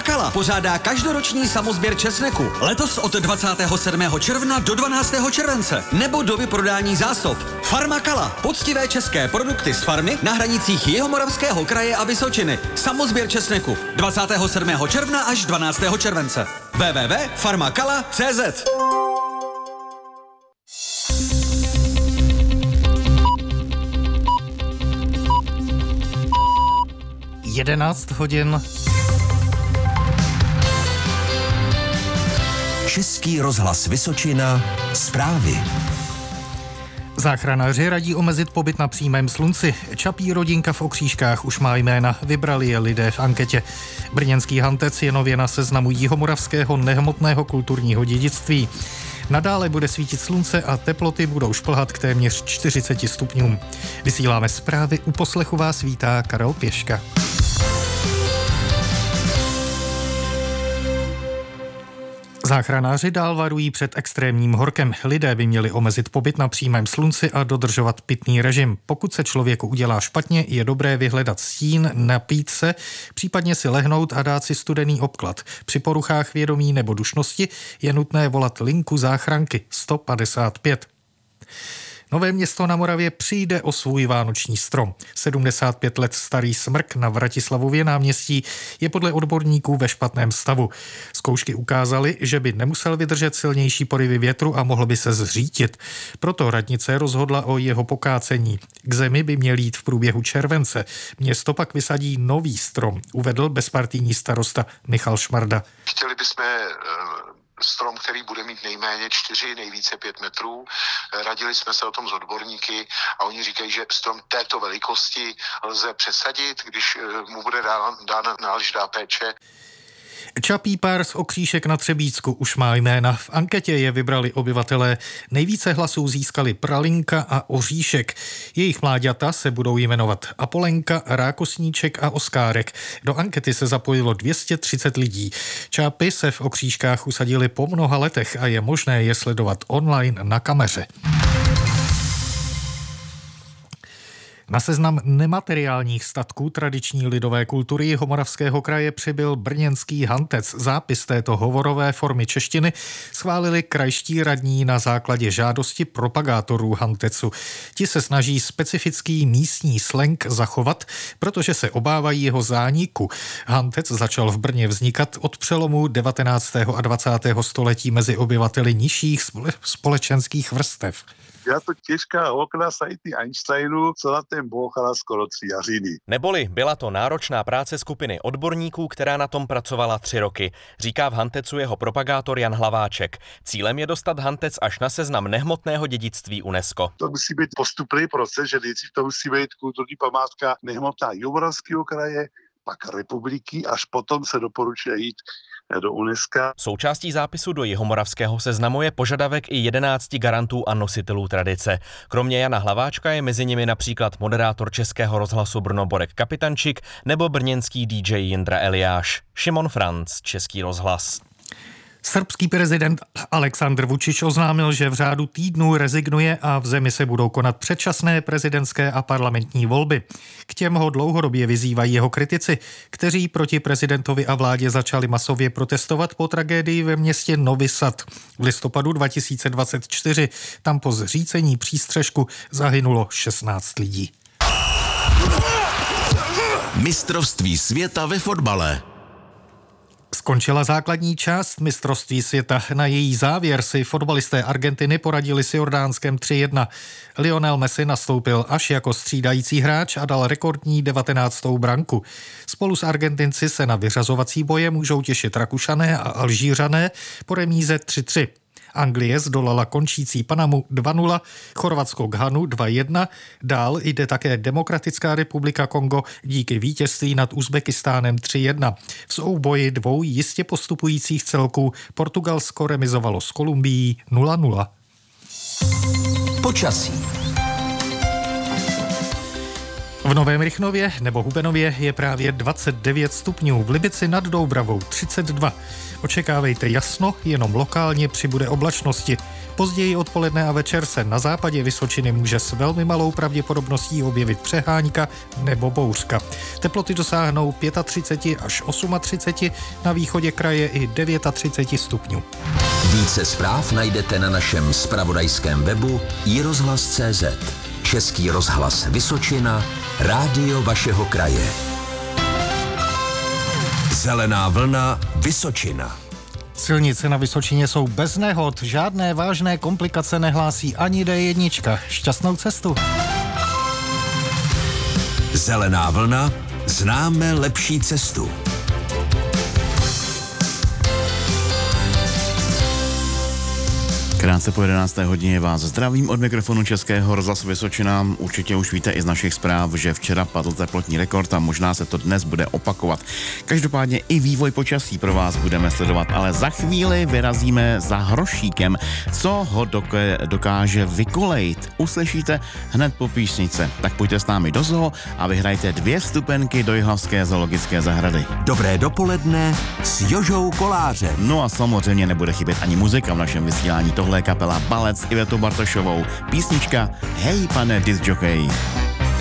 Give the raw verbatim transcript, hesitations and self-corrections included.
Farmakala pořádá každoroční samosběr česneku. Letos od dvacátého sedmého června do dvanáctého července. Nebo do vyprodání zásob. Farmakala. Poctivé české produkty z farmy na hranicích Jihomoravského kraje a Vysočiny. Samosběr česneku. dvacátého sedmého června až dvanáctého července. w w w tečka farmakala tečka c z. jedenáct hodin. Český rozhlas Vysočina. Zprávy. Záchranáři radí omezit pobyt na přímém slunci. Čapí rodinka v Okřížkách už má jména, vybrali je lidé v anketě. Brněnský Hantec je nově na seznamu jihomoravského nehmotného kulturního dědictví. Nadále bude svítit slunce a teploty budou šplhat k téměř čtyřiceti stupňům. Vysíláme zprávy, u poslechu vás vítá Karel Pěška. Záchranáři dál varují před extrémním horkem. Lidé by měli omezit pobyt na přímém slunci a dodržovat pitný režim. Pokud se člověku udělá špatně, je dobré vyhledat stín, napít se, případně si lehnout a dát si studený obklad. Při poruchách vědomí nebo dušnosti je nutné volat linku záchranky sto padesát pět. Nové Město na Moravě přijde o svůj vánoční strom. sedmdesát pět let starý smrk na Vratislavově náměstí je podle odborníků ve špatném stavu. Zkoušky ukázaly, že by nemusel vydržet silnější porivy větru a mohl by se zřítit. Proto radnice rozhodla o jeho pokácení. K zemi by měl jít v průběhu července. Město pak vysadí nový strom, uvedl bezpartijní starosta Michal Šmarda. Chtěli bychom strom, který bude mít nejméně čtyři, nejvíce pět metrů. Radili jsme se o tom s odborníky a oni říkají, že strom této velikosti lze přesadit, když mu bude dána náležitá péče. Čapí pár z Okříšek na Třebícku už má jména. V anketě je vybrali obyvatelé. Nejvíce hlasů získali Pralinka a Oříšek. Jejich mláďata se budou jmenovat Apolenka, Rákosníček a Oskárek. Do ankety se zapojilo dvě stě třicet lidí. Čápy se v Okřížkách usadili po mnoha letech a je možné je sledovat online na kameře. Na seznam nemateriálních statků tradiční lidové kultury Jihomoravského kraje přibyl brněnský Hantec. Zápis této hovorové formy češtiny schválili krajští radní na základě žádosti propagátorů Hantecu. Ti se snaží specifický místní slang zachovat, protože se obávají jeho zániku. Hantec začal v Brně vznikat od přelomu devatenáctého a dvacátého století mezi obyvateli nižších společenských vrstev. Byla to těžká okna sajty Einsteinu, co na ten bouchala skoro tři jařiny. Neboli byla to náročná práce skupiny odborníků, která na tom pracovala tři roky, říká v Hantecu jeho propagátor Jan Hlaváček. Cílem je dostat Hantec až na seznam nehmotného dědictví UNESCO. To musí být postupný proces, že nejdřív to musí být kulturní památka nehmotná Jihomoravského kraje, pak republiky, až potom se doporučuje jít do UNESCO. Součástí zápisu do jihomoravského seznamu je požadavek i jedenácti garantů a nositelů tradice. Kromě Jana Hlaváčka je mezi nimi například moderátor Českého rozhlasu Brno Borek Kapitančik nebo brněnský dý džej Jindra Eliáš. Šimon Franc, Český rozhlas. Srbský prezident Aleksandr Vučić oznámil, že v řádu týdnů rezignuje a v zemi se budou konat předčasné prezidentské a parlamentní volby. K těm ho dlouhodobě vyzývají jeho kritici, kteří proti prezidentovi a vládě začali masově protestovat po tragédii ve městě Novi Sad. V listopadu dva tisíce dvacet čtyři tam po zřícení přístřešku zahynulo šestnáct lidí. Mistrovství světa ve fotbale. Skončila základní část mistrovství světa. Na její závěr si fotbalisté Argentiny poradili s Jordánskem tři jedna. Lionel Messi nastoupil až jako střídající hráč a dal rekordní devatenáctou branku. Spolu s Argentinci se na vyřazovací boje můžou těšit Rakušané a Alžířané po remíze tři tři. Anglie zdolala končící Panamu dva nula, Chorvatsko Ghanu dva jedna, dál jde také Demokratická republika Kongo díky vítězství nad Uzbekistánem tři jedna. V souboji dvou jistě postupujících celků Portugalsko remizovalo s Kolumbií nula nula. Počasí. V Novém Rychnově nebo Hubenově je právě dvacet devět stupňů, v Libici nad Doubravou třicet dva. Očekávejte jasno, jenom lokálně přibude oblačnosti. Později odpoledne a večer se na západě Vysočiny může s velmi malou pravděpodobností objevit přehánka nebo bouřka. Teploty dosáhnou třicet pět až třicet osm, na východě kraje i třicet devět stupňů. Více zpráv najdete na našem zpravodajském webu i rozhlas tečka cé zet. Český rozhlas Vysočina, rádio vašeho kraje. Zelená vlna Vysočina. Silnice na Vysočině jsou bez nehod, žádné vážné komplikace nehlásí ani dé jedna. Šťastnou cestu. Zelená vlna, známe lepší cestu. Krátce po jedenácté hodině vás zdravím od mikrofonu Českého rozhlasu Vysočina. Určitě už víte i z našich zpráv, že včera padl teplotní rekord a možná se to dnes bude opakovat. Každopádně i vývoj počasí pro vás budeme sledovat, ale za chvíli vyrazíme za Hrošíkem. Co ho dokáže vykolejit, uslyšíte hned po písnice. Tak pojďte s námi do zoo a vyhrajte dvě vstupenky do Jihlavské zoologické zahrady. Dobré dopoledne s Jožou Kolářem. No a samozřejmě nebude chybět ani muzika v našem vysílání. Tohle kapela Balec s Ivetou Bartošovou. Písnička Hej, pane disc jockey.